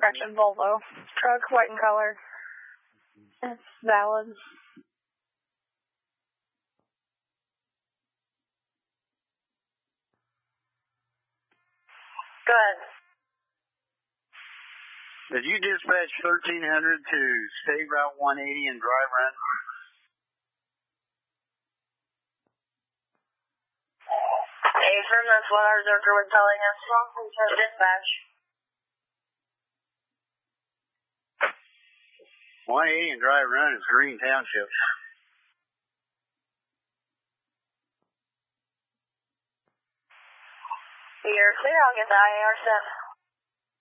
Correction, Volvo. Truck, white in color. That's valid. Go ahead. Did you dispatch 1300 to State Route 180 and Dry Run? Affirm, that's what our Zerker was telling us. Dispatch. 180 and Dry Run is Green Township. You're clear, I'll get the IAR set.